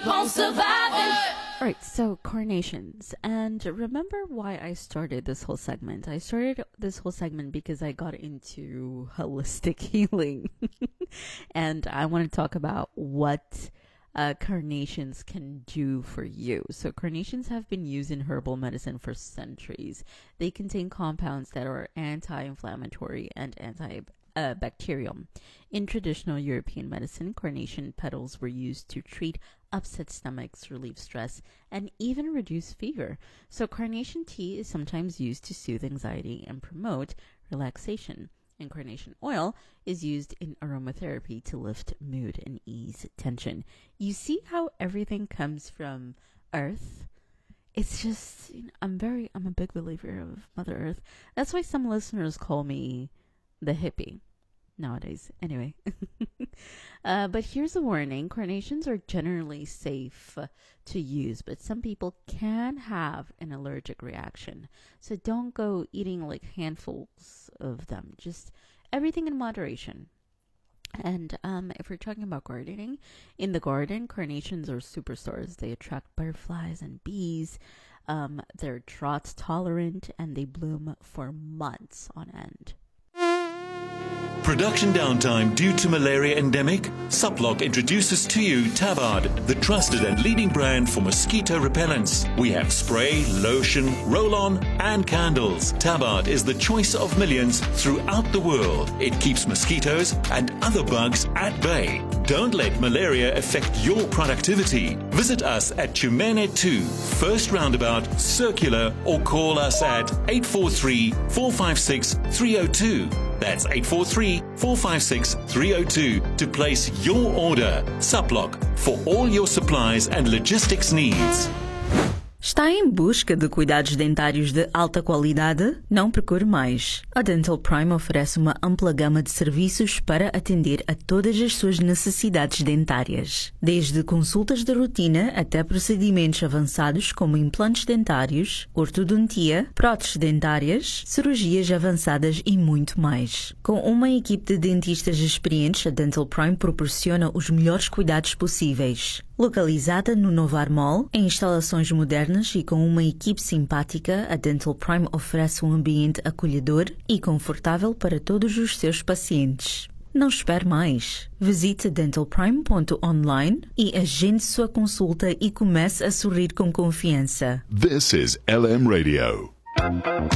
keep on surviving. All right, so carnations. And remember why I started this whole segment? I started this whole segment because I got into holistic healing. And I want to talk about what carnations can do for you. So carnations have been used in herbal medicine for centuries. They contain compounds that are anti-inflammatory and antibacterial. In traditional European medicine, carnation petals were used to treat upset stomachs, relieve stress, and even reduce fever. So carnation tea is sometimes used to soothe anxiety and promote relaxation. And carnation oil is used in aromatherapy to lift mood and ease tension. You see how everything comes from earth? It's just, I'm a big believer of Mother Earth. That's why some listeners call me the hippie nowadays. Anyway, but here's a warning. Carnations are generally safe to use, but some people can have an allergic reaction. So don't go eating like handfuls of them. Just everything in moderation. And if we're talking about gardening, in the garden, carnations are superstars. They attract butterflies and bees. They're drought tolerant, and they bloom for months on end. Production downtime due to malaria endemic? Suplock introduces to you Tabard, the trusted and leading brand for mosquito repellents. We have spray, lotion, roll-on and candles. Tabard is the choice of millions throughout the world. It keeps mosquitoes and other bugs at bay. Don't let malaria affect your productivity. Visit us at Chumene 2, First Roundabout, Circular, or call us at 843-456-302. That's 843-456-302 to place your order. Suplock, for all your supplies and logistics needs. Está em busca de cuidados dentários de alta qualidade? Não procure mais. A Dental Prime oferece uma ampla gama de serviços para atender a todas as suas necessidades dentárias. Desde consultas de rotina até procedimentos avançados como implantes dentários, ortodontia, próteses dentárias, cirurgias avançadas e muito mais. Com uma equipe de dentistas experientes, a Dental Prime proporciona os melhores cuidados possíveis. Localizada no Novar Mall, em instalações modernas e com uma equipe simpática, a Dental Prime oferece um ambiente acolhedor e confortável para todos os seus pacientes. Não espere mais. Visite dentalprime.online e agende sua consulta e comece a sorrir com confiança. This is LM Radio.